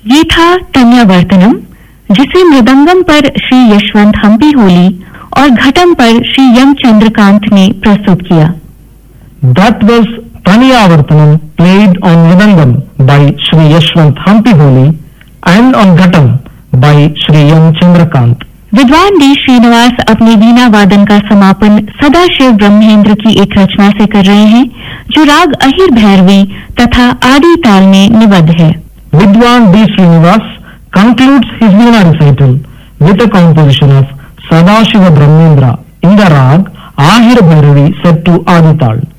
ये था तन्यावर्तनम, जिसे मृदंगम पर श्री यशवंत हम्पी होली और घटम पर श्री यम चंद्रकांत ने प्रस्तुत किया। That was Tanyavartanam played on Mridangam by Shri Yashwant Hampi Holi and on Ghatam by Shri Yam Chandrakant. विद्वान डी श्रीनिवास अपने वीणा वादन का समापन सदाशिव ब्रह्मेंद्र की एक रचना से कर रहे हैं, जो राग अहिर भैरवी तथा आदि ताल में निबद्ध है। Vidwan D. Srinivas concludes his Veena recital with a composition of Sadashiva Brahmendra in the rag Ahir Bhairavi set to Adi Tal.